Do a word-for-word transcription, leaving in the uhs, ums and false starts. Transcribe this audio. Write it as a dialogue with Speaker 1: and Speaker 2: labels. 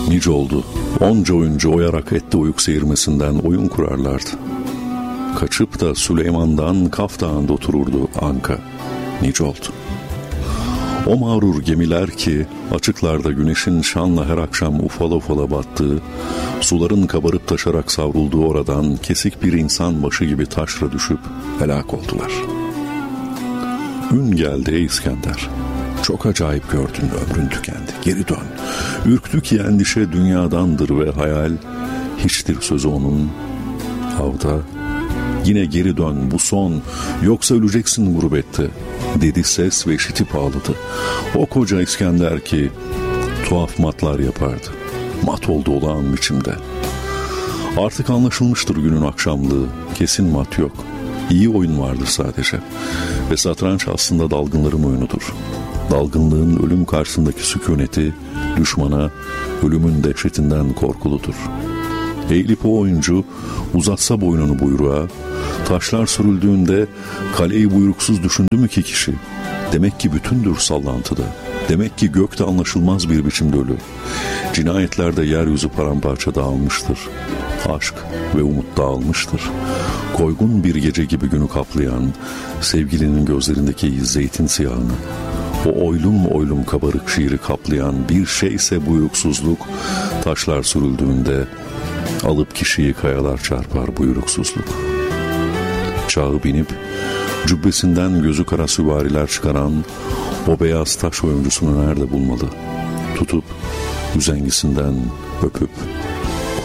Speaker 1: Nice oldu, onca oyuncu oyarak etti oyuk seyirmesinden oyun kurarlardı. Kaçıp da Süleyman'dan Kaf Dağı'nda otururdu Anka. Nice oldu. O mağrur gemiler ki açıklarda güneşin şanla her akşam ufala ufala battığı, suların kabarıp taşarak savrulduğu oradan kesik bir insan başı gibi taşra düşüp helak oldular. Ün geldi ey İskender. Çok acayip gördün, ömrün tükendi. Geri dön. Ürktü ki endişe dünyadandır ve hayal hiçtir sözü onun. Havda yine geri dön, bu son, yoksa öleceksin gurbette, dedi ses ve işitip ağladı. O koca İskender ki tuhaf matlar yapardı. Mat oldu olağan biçimde. Artık anlaşılmıştır günün akşamlığı. Kesin mat yok. İyi oyun vardır sadece. Ve satranç aslında dalgınların oyunudur. Dalgınlığın ölüm karşısındaki sükuneti düşmana ölümün dehşetinden korkuludur. Eğilip o oyuncu uzatsa boynunu buyruğa, taşlar sürüldüğünde kaleyi buyruksuz düşündü mü ki kişi? Demek ki bütündür sallantıda. Demek ki gökte anlaşılmaz bir biçimde ölü. Cinayetlerde yeryüzü paramparça dağılmıştır. Aşk ve umut dağılmıştır. Koygun bir gece gibi günü kaplayan sevgilinin gözlerindeki zeytin siyahını, o oylum oylum kabarık şiiri kaplayan bir şeyse buyruksuzluk, taşlar sürüldüğünde alıp kişiyi kayalar çarpar buyruksuzluk. Çağı binip cübbesinden gözü kara süvariler çıkaran o beyaz taş oyuncusunu nerede bulmalı? Tutup üzengisinden öpüp